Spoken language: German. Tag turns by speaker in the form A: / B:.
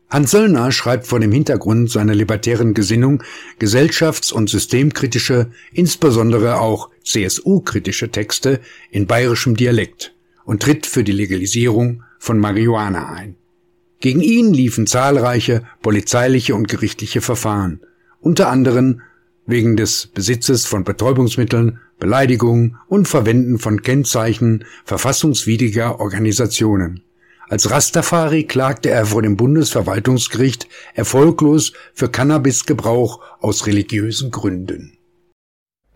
A: Hans Söllner schreibt vor dem Hintergrund seiner libertären Gesinnung gesellschafts- und systemkritische, insbesondere auch CSU-kritische Texte in bayerischem Dialekt und tritt für die Legalisierung von Marihuana ein. Gegen ihn liefen zahlreiche polizeiliche und gerichtliche Verfahren, unter anderem wegen des Besitzes von Betäubungsmitteln, Beleidigung und Verwenden von Kennzeichen verfassungswidriger Organisationen. Als Rastafari klagte er vor dem Bundesverwaltungsgericht erfolglos für Cannabisgebrauch aus religiösen Gründen.